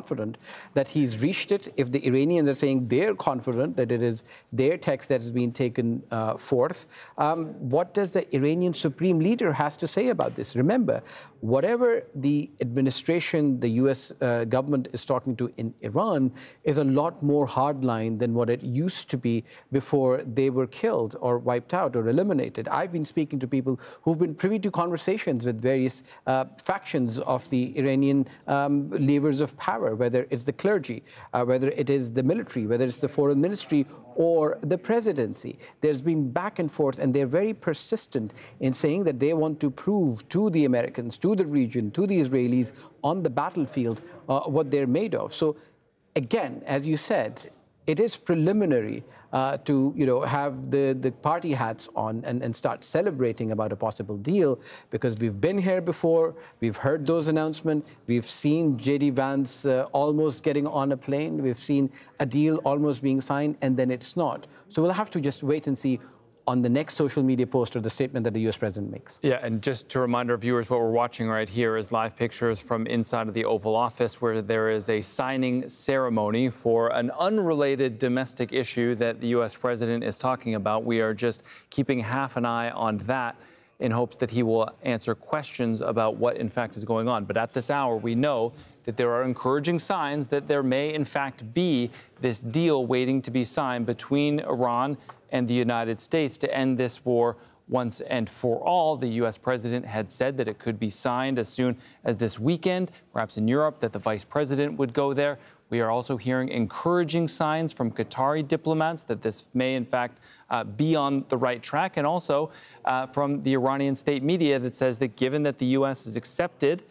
confident that he's reached it, if the Iranians are saying they're confident that it is their text that has been taken forth, what does the Iranian supreme leader has to say about this? Remember, whatever the administration, the U.S. Government is talking to in Iran is a lot more hardline than what it used to be before they were killed or wiped out or eliminated. I've been speaking to people who've been privy to conversations with various factions of the Iranian levers of power, whether it's the clergy, whether it is the military, whether it's the foreign ministry or the presidency. There's been back and forth, and they're very persistent in saying that they want to prove to the Americans, to the region, to the Israelis on the battlefield what they're made of. So again, as you said, it is preliminary to have the party hats on and start celebrating about a possible deal, because we've been here before, we've heard those announcements, we've seen J.D. Vance almost getting on a plane, we've seen a deal almost being signed, and then it's not. So we'll have to just wait and see on the next social media post or the statement that the U.S. president makes. Yeah, and just to remind our viewers, what we're watching right here is live pictures from inside of the Oval Office, where there is a signing ceremony for an unrelated domestic issue that the U.S. president is talking about. We are just keeping half an eye on that in hopes that he will answer questions about what, in fact, is going on. But at this hour, we know that there are encouraging signs that there may, in fact, be this deal waiting to be signed between Iran and the United States to end this war once and for all. The U.S. president had said that it could be signed as soon as this weekend, perhaps in Europe, that the vice president would go there. We are also hearing encouraging signs from Qatari diplomats that this may, in fact, be on the right track, and also from the Iranian state media that says that given that the U.S. has accepted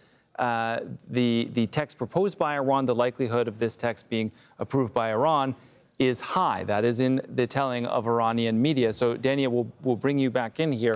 the text proposed by Iran, the likelihood of this text being approved by Iran is high. That is in the telling of Iranian media. So, Dania, we'll bring you back in here.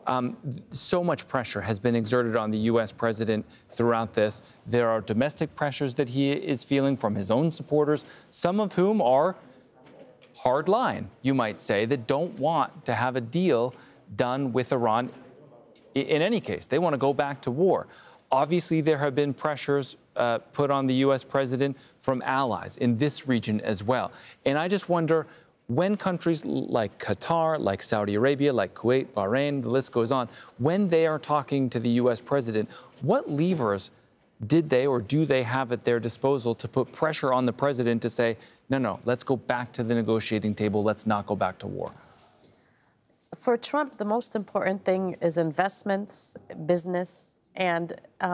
So much pressure has been exerted on the U.S. president throughout this. There are domestic pressures that he is feeling from his own supporters, some of whom are hardline, you might say, that don't want to have a deal done with Iran in any case. They want to go back to war. Obviously, there have been pressures put on the U.S. president from allies in this region as well. And I just wonder, when countries like Qatar, like Saudi Arabia, like Kuwait, Bahrain, the list goes on, when they are talking to the U.S. president, what levers did they or do they have at their disposal to put pressure on the president to say, no, let's go back to the negotiating table, let's not go back to war? For Trump, the most important thing is investments, business, and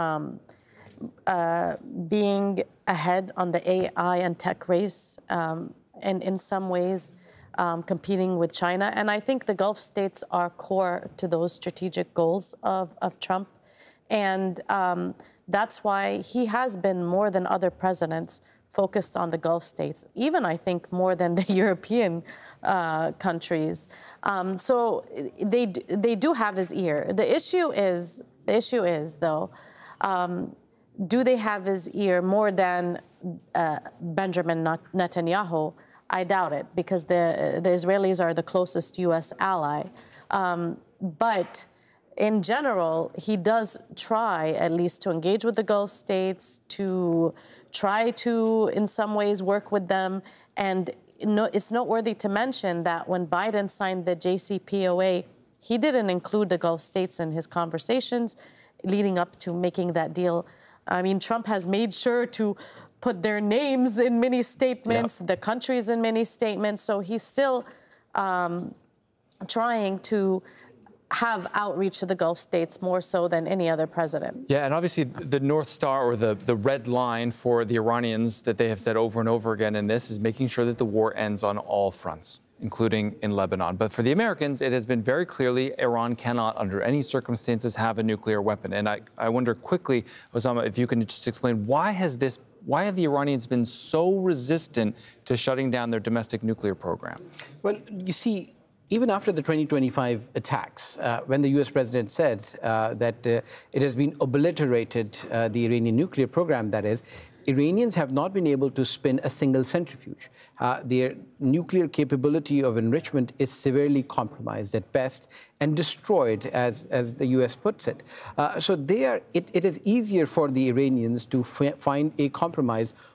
being ahead on the AI and tech race, and in some ways competing with China. And I think the Gulf states are core to those strategic goals of Trump. And that's why he has been, more than other presidents, focused on the Gulf states, even, I think, more than the European countries. So they do have his ear. The issue is, though, do they have his ear more than Benjamin Netanyahu? I doubt it, because the Israelis are the closest U.S. ally. But in general, he does try at least to engage with the Gulf states, to try to, in some ways, work with them. And it's noteworthy to mention that when Biden signed the JCPOA, he didn't include the Gulf states in his conversations leading up to making that deal. I mean, Trump has made sure to put their names in many statements, the countries in many statements. So he's still trying to have outreach to the Gulf states more so than any other president. Yeah, and obviously the North Star, or the red line for the Iranians that they have said over and over again in this, is making sure that the war ends on all fronts, including in Lebanon. But for the Americans, it has been very clearly Iran cannot, under any circumstances, have a nuclear weapon. And I wonder quickly, Osama, if you can just explain, why have the Iranians been so resistant to shutting down their domestic nuclear program? Well, you see, even after the 2025 attacks, when the U.S. president said that it has been obliterated, the Iranian nuclear program, that is, Iranians have not been able to spin a single centrifuge. Their nuclear capability of enrichment is severely compromised at best and destroyed, as the U.S. puts it. So it is easier for the Iranians to find a compromise